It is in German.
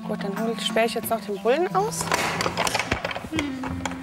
Gut, dann sperre ich jetzt noch den Bullen aus.